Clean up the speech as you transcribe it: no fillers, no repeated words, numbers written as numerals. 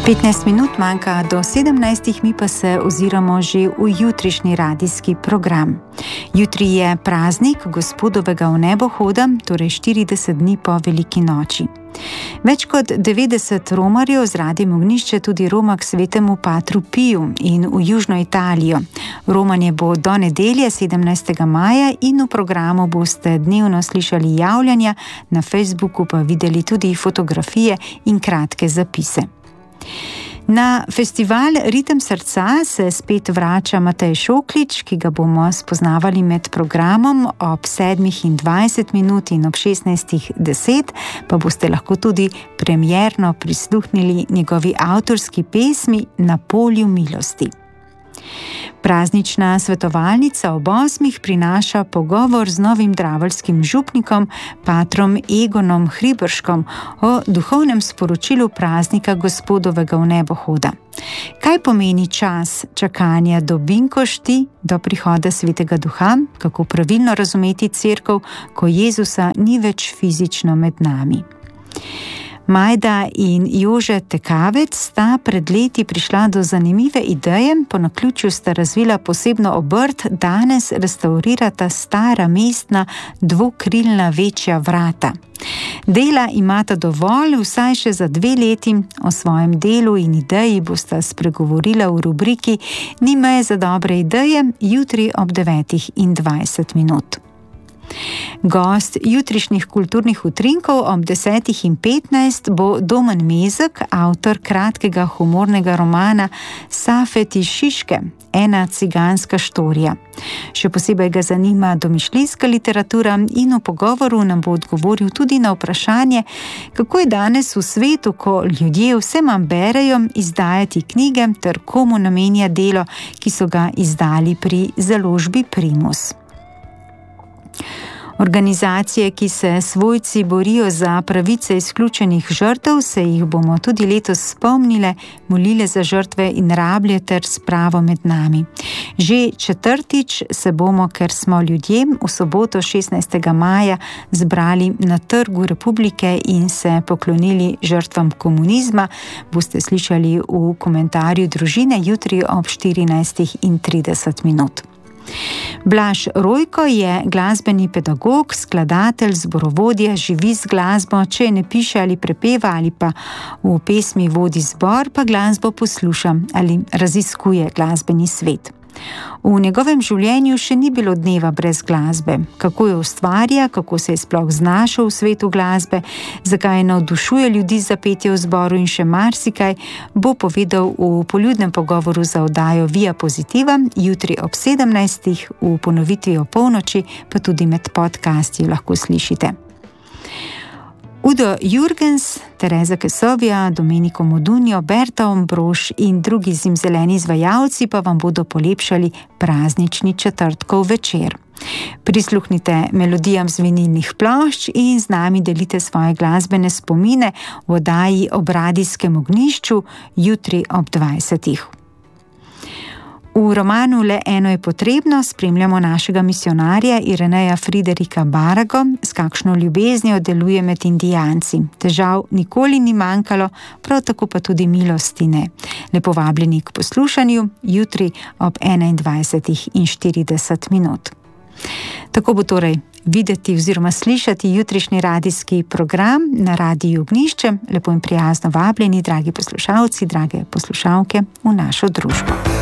15 minut manjka do 17, mi pa se oziramo že v jutrišnji radijski program. Jutri je praznik Gospodovega vnebohoda, torej 40 dni po Veliki noči. Več kot 90 romarjev z Radiem Ognjišče tudi roma k svetemu Patru Piju in v južno Italijo. Romanje bo do nedelje 17. maja in v programu boste dnevno slišali javljanja, na Facebooku pa videli tudi fotografije in kratke zapise. Na festival Ritem srca se spet vrača Matej Šoklič, ki ga bomo spoznavali med programom ob 7:20 in ob 16:10, pa boste lahko tudi premierno prisluhnili njegovi avtorski pesmi Na polju milosti. Praznična svetovalnica ob 8 prinaša pogovor z novim draveljskim župnikom, patrom Egonom Hriberškom, o duhovnem sporočilu praznika Gospodovega vnebohoda. Kaj pomeni čas čakanja do binkošti, do prihoda Svetega Duha, kako pravilno razumeti cerkev, ko Jezusa ni več fizično med nami? Majda in Jože Tekavec sta pred leti prišla do zanimive ideje, po naključju sta razvila posebno obrt, danes restavrirata stara mestna dvokrilna večja vrata. Dela imata dovolj vsaj še za 2 leti, o svojem delu in ideji bosta spregovorila v rubriki Ni meje za dobre ideje, jutri ob 9:20. Gost jutrišnjih kulturnih utrinkov ob 10:15 bo Domen Mezek, avtor kratkega humornega romana Safeti Šiške, ena ciganska štorija. Še posebej ga zanima domišljijska literatura in v pogovoru nam bo odgovoril tudi na vprašanje, kako je danes v svetu, ko ljudje vse manj berejo, izdajati knjige ter komu namenja delo, ki so ga izdali pri založbi Primus. Organizacije, ki se svojci borijo za pravice izključenih žrtev, se jih bomo tudi letos spomnile, molile za žrtve in rablje ter spravo med nami. Že 4. se bomo, ker smo ljudje, v soboto 16. maja zbrali na Trgu Republike in se poklonili žrtvam komunizma. Boste slišali v komentarju družine jutri ob 14:30. Blaž Rojko je glasbeni pedagog, skladatelj, zborovodja, živi z glasbo, če ne piše ali prepeva ali pa v pesmi vodi zbor, pa glasbo posluša ali raziskuje glasbeni svet. V njegovem življenju še ni bilo dneva brez glasbe. Kako jo ustvarja, kako se je sploh znašel v svetu glasbe, zakaj navdušuje ljudi za petje v zboru in še marsikaj, bo povedal v poljudnem pogovoru za oddajo Via Positiva, jutri ob 17. v ponovitvi o polnoči, pa tudi med podcasti jo lahko slišite. Udo Jürgens, Tereza Kesovja, Domenico Modugno, Berta Ombrož in drugi zimzeleni izvajalci pa vam bodo polepšali praznični četrtkov večer. Prisluhnite melodijam z vinilnih plošč in z nami delite svoje glasbene spomine v oddaji ob Radijskem ognjišču jutri ob 20. V romanu Le eno je potrebno spremljamo našega misionarja Ireneja Friderika Barago, s kakšno ljubeznijo deluje med Indijanci. Težav nikoli ni manjkalo, prav tako pa tudi milosti ne. Lepo vabljeni k poslušanju jutri ob 21:40. Tako bo torej videti oziroma slišati jutrišnji radijski program na Radiju Ognjišče. Lepo in prijazno vabljeni, dragi poslušalci, drage poslušalke, v našo družbo.